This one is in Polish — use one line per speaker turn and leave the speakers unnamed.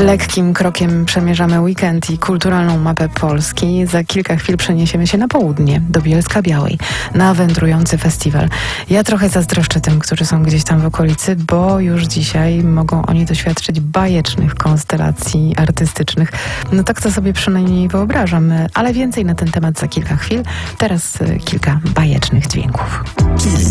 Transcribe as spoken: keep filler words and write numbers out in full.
Lekkim krokiem przemierzamy weekend i kulturalną mapę Polski. Za kilka chwil przeniesiemy się na południe, do Bielska-Białej, na wędrujący festiwal. Ja trochę zazdroszczę tym, którzy są gdzieś tam w okolicy, bo już dzisiaj mogą oni doświadczyć bajecznych konstelacji artystycznych. No tak to sobie przynajmniej wyobrażam, ale więcej na ten temat za kilka chwil. Teraz kilka bajecznych dźwięków.